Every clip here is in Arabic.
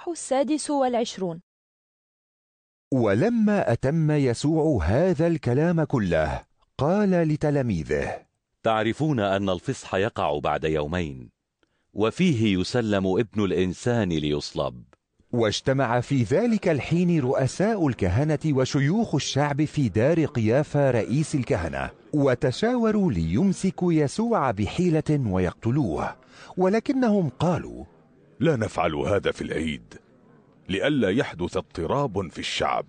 26. ولما أتم يسوع هذا الكلام كله قال لتلاميذه: تعرفون أن الفصح يقع بعد يومين، وفيه يسلم ابن الإنسان ليصلب. واجتمع في ذلك الحين رؤساء الكهنة وشيوخ الشعب في دار قيافة رئيس الكهنة، وتشاوروا ليمسكوا يسوع بحيلة ويقتلوه، ولكنهم قالوا: لا نفعل هذا في العيد، لئلا يحدث اضطراب في الشعب.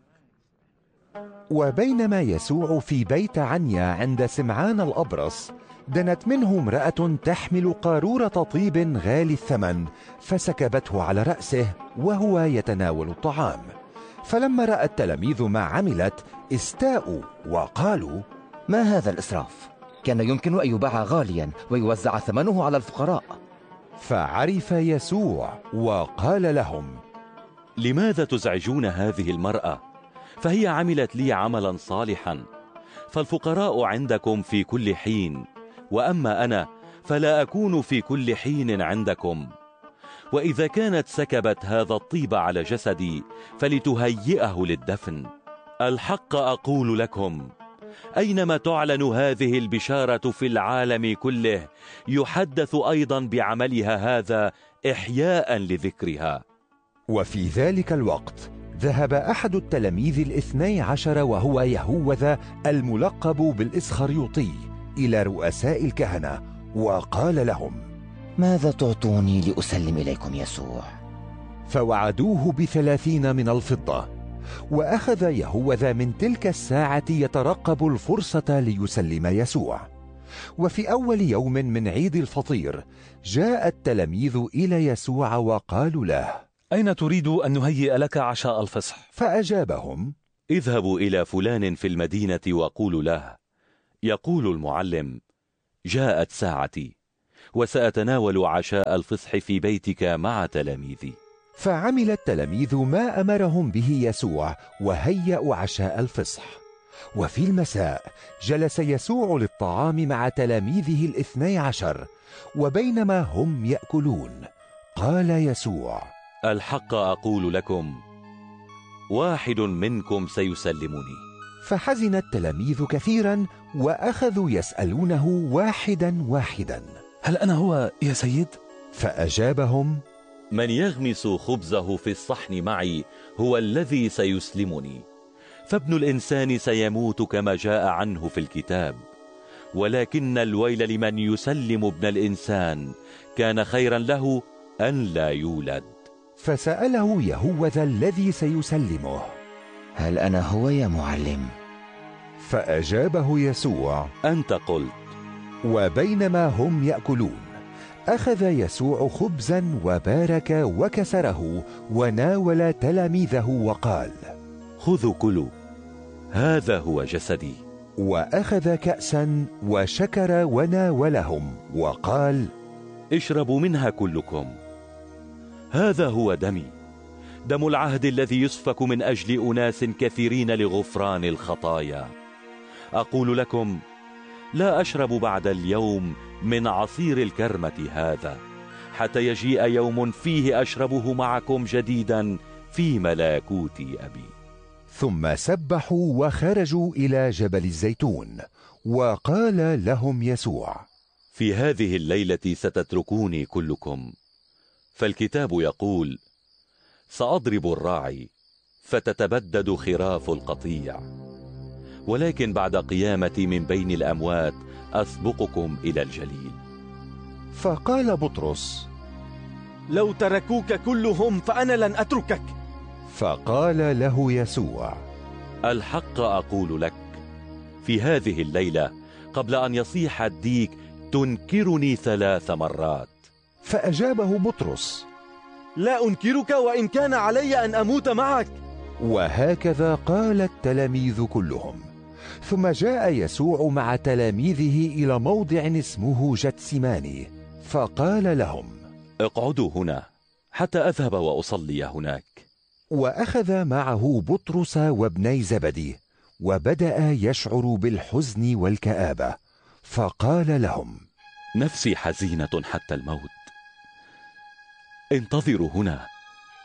وبينما يسوع في بيت عنيا عند سمعان الأبرص، دنت منه امرأة تحمل قارورة طيب غالي الثمن، فسكبته على رأسه وهو يتناول الطعام. فلما رأى التلاميذ ما عملت استاءوا وقالوا: ما هذا الإسراف؟ كان يمكن أن يباع غاليا ويوزع ثمنه على الفقراء. فعرف يسوع وقال لهم: لماذا تزعجون هذه المرأة؟ فهي عملت لي عملا صالحا. فالفقراء عندكم في كل حين، وأما أنا فلا أكون في كل حين عندكم. وإذا كانت سكبت هذا الطيب على جسدي فلتهيئه للدفن. الحق أقول لكم، أينما تعلن هذه البشارة في العالم كله يحدث أيضا بعملها هذا إحياء لذكرها. وفي ذلك الوقت ذهب أحد التلاميذ 12 وهو يهوذا الملقب بالإسخريوطي إلى رؤساء الكهنة وقال لهم: ماذا تعطوني لأسلم إليكم يسوع؟ فوعدوه ب30 من الفضة. وأخذ يهوذا من تلك الساعة يترقب الفرصة ليسلم يسوع. وفي أول يوم من عيد الفطير جاء التلاميذ إلى يسوع وقالوا له: أين تريد أن نهيئ لك عشاء الفصح؟ فأجابهم: اذهبوا إلى فلان في المدينة وقولوا له: يقول المعلم، جاءت ساعتي وسأتناول عشاء الفصح في بيتك مع تلاميذي. فعمل التلاميذ ما أمرهم به يسوع وهيأوا عشاء الفصح. وفي المساء جلس يسوع للطعام مع تلاميذه 12. وبينما هم يأكلون قال يسوع: الحق أقول لكم، واحد منكم سيسلمني. فحزن التلاميذ كثيرا وأخذوا يسألونه واحدا واحدا: هل أنا هو يا سيد؟ فأجابهم: من يغمس خبزه في الصحن معي هو الذي سيسلمني. فابن الإنسان سيموت كما جاء عنه في الكتاب، ولكن الويل لمن يسلم ابن الإنسان. كان خيرا له أن لا يولد. فسأله يهوذا الذي سيسلمه: هل أنا هو يا معلم؟ فأجابه يسوع: أنت قلت. وبينما هم يأكلون أخذ يسوع خبزا وبارك وكسره وناول تلاميذه وقال: خذوا كلوا، هذا هو جسدي. وأخذ كأسا وشكر وناولهم وقال: اشربوا منها كلكم، هذا هو دمي، دم العهد الذي يسفك من أجل أناس كثيرين لغفران الخطايا. أقول لكم، لا أشرب بعد اليوم من عصير الكرمة هذا، حتى يجيء يوم فيه أشربه معكم جديدا في ملكوت أبي. ثم سبحوا وخرجوا إلى جبل الزيتون. وقال لهم يسوع: في هذه الليلة ستتركوني كلكم، فالكتاب يقول: سأضرب الراعي فتتبدد خراف القطيع، ولكن بعد قيامتي من بين الأموات أسبقكم إلى الجليل. فقال بطرس: لو تركوك كلهم فأنا لن أتركك. فقال له يسوع: الحق أقول لك، في هذه الليلة قبل أن يصيح الديك تنكرني 3 مرات. فأجابه بطرس: لا أنكرك وإن كان علي أن أموت معك. وهكذا قال التلاميذ كلهم. ثم جاء يسوع مع تلاميذه إلى موضع اسمه جتسماني، فقال لهم: اقعدوا هنا حتى أذهب وأصلي هناك. وأخذ معه بطرس وابني زبدي، وبدأ يشعر بالحزن والكآبة، فقال لهم: نفسي حزينة حتى الموت، انتظروا هنا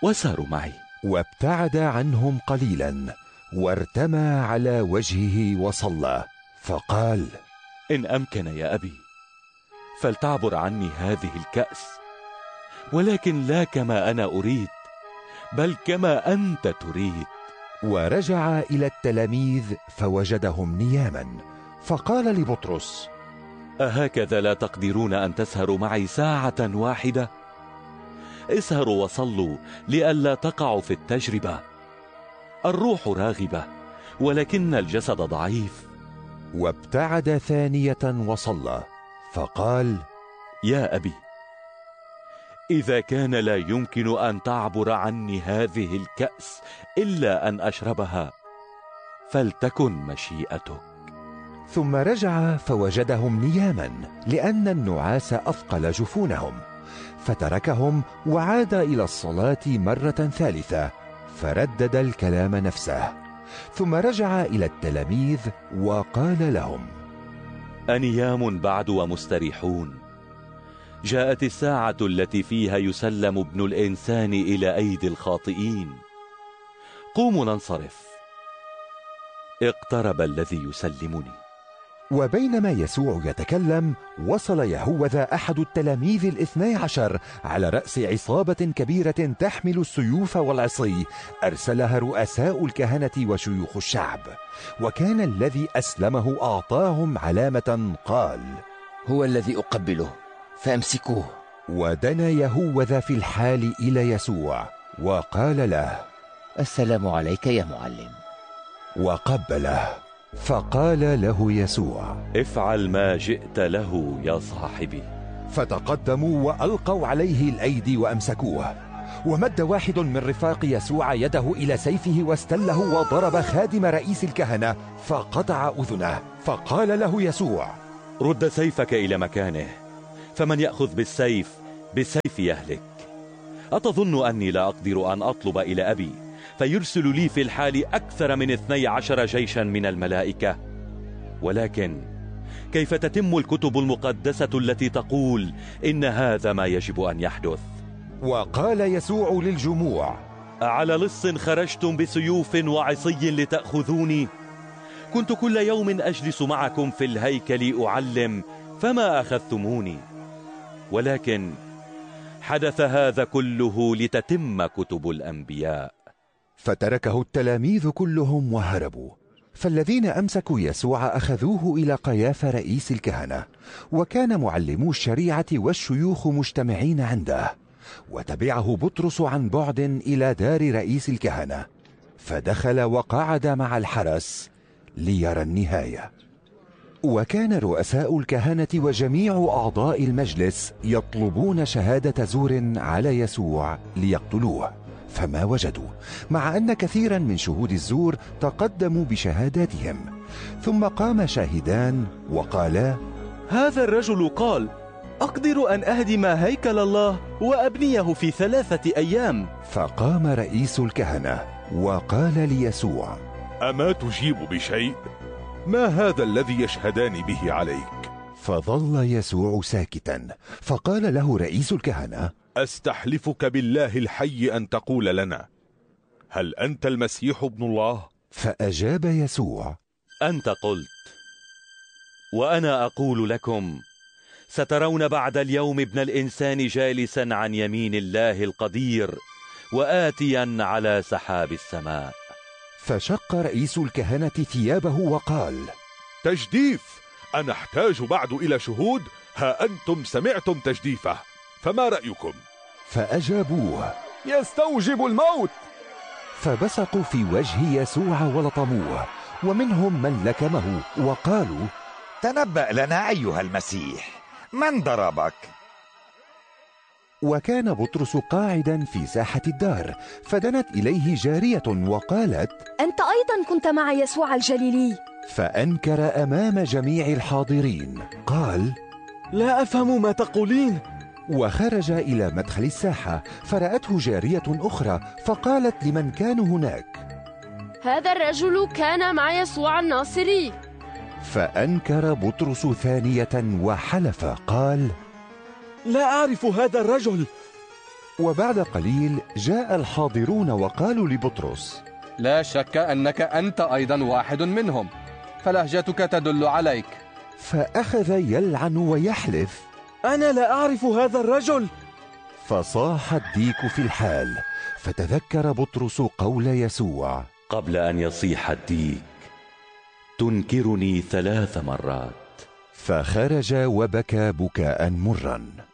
وساروا معي. وابتعد عنهم قليلا وارتمى على وجهه وصلى، فقال: إن أمكن يا أبي فلتعبر عني هذه الكأس، ولكن لا كما أنا أريد بل كما أنت تريد. ورجع إلى التلاميذ فوجدهم نياما، فقال لبطرس: أهكذا لا تقدرون أن تسهروا معي ساعة واحدة؟ اسهروا وصلوا لئلا تقعوا في التجربة. الروح راغبة ولكن الجسد ضعيف. وابتعد ثانية وصلى، فقال: يا أبي، إذا كان لا يمكن أن تعبر عني هذه الكأس إلا أن أشربها فلتكن مشيئتك. ثم رجع فوجدهم نياما، لأن النعاس أثقل جفونهم، فتركهم وعاد إلى الصلاة مرة ثالثة، فردد الكلام نفسه. ثم رجع إلى التلاميذ وقال لهم: أنيام بعد ومستريحون؟ جاءت الساعة التي فيها يسلم ابن الإنسان إلى أيدي الخاطئين. قوموا ننصرف، اقترب الذي يسلمني. وبينما يسوع يتكلم، وصل يهوذا أحد التلاميذ 12 على رأس عصابة كبيرة تحمل السيوف والعصي، أرسلها رؤساء الكهنة وشيوخ الشعب. وكان الذي أسلمه أعطاهم علامة، قال: هو الذي أقبله، فأمسكوه. ودنا يهوذا في الحال إلى يسوع وقال له: السلام عليك يا معلم. وقبله. فقال له يسوع: افعل ما جئت له يا صاحبي. فتقدموا وألقوا عليه الأيدي وأمسكوه. ومد واحد من رفاق يسوع يده إلى سيفه واستله وضرب خادم رئيس الكهنة فقطع أذنه. فقال له يسوع: رد سيفك إلى مكانه، فمن يأخذ بالسيف بالسيف يهلك. أتظن أني لا أقدر أن أطلب إلى أبي فيرسل لي في الحال أكثر من 12 جيشا من الملائكة؟ ولكن كيف تتم الكتب المقدسة التي تقول إن هذا ما يجب أن يحدث؟ وقال يسوع للجموع: على لص خرجتم بسيوف وعصي لتأخذوني؟ كنت كل يوم أجلس معكم في الهيكل أعلم فما أخذتموني، ولكن حدث هذا كله لتتم كتب الأنبياء. فتركه التلاميذ كلهم وهربوا. فالذين أمسكوا يسوع أخذوه إلى قيافة رئيس الكهنة، وكان معلمو الشريعة والشيوخ مجتمعين عنده. وتبعه بطرس عن بعد إلى دار رئيس الكهنة، فدخل وقعد مع الحرس ليرى النهاية. وكان رؤساء الكهنة وجميع أعضاء المجلس يطلبون شهادة زور على يسوع ليقتلوه، فما وجدوا، مع أن كثيرا من شهود الزور تقدموا بشهاداتهم. ثم قام شاهدان وقالا: هذا الرجل قال: أقدر أن أهدم هيكل الله وأبنيه في 3 أيام. فقام رئيس الكهنة وقال ليسوع: أما تجيب بشيء؟ ما هذا الذي يشهدان به عليك؟ فظل يسوع ساكتا. فقال له رئيس الكهنة: أستحلفك بالله الحي أن تقول لنا، هل أنت المسيح ابن الله؟ فأجاب يسوع: أنت قلت. وأنا أقول لكم، سترون بعد اليوم ابن الإنسان جالسا عن يمين الله القدير وآتيا على سحاب السماء. فشق رئيس الكهنة ثيابه وقال: تجديف! أنا أحتاج بعد إلى شهود؟ ها أنتم سمعتم تجديفه، فما رأيكم؟ فأجابوه: يستوجب الموت. فبصقوا في وجه يسوع ولطموه، ومنهم من لكمه وقالوا: تنبأ لنا أيها المسيح، من ضربك؟ وكان بطرس قاعدا في ساحة الدار، فدنت إليه جارية وقالت: أنت أيضا كنت مع يسوع الجليلي. فأنكر أمام جميع الحاضرين، قال: لا أفهم ما تقولين. وخرج إلى مدخل الساحة، فرأته جارية أخرى، فقالت لمن كانوا هناك: هذا الرجل كان مع يسوع الناصري. فأنكر بطرس ثانية وحلف قال: لا أعرف هذا الرجل. وبعد قليل جاء الحاضرون وقالوا لبطرس: لا شك أنك أنت أيضا واحد منهم، فلهجتك تدل عليك. فأخذ يلعن ويحلف: أنا لا أعرف هذا الرجل. فصاح الديك في الحال، فتذكر بطرس قول يسوع: قبل أن يصيح الديك تنكرني 3 مرات. فخرج وبكى بكاء مرا.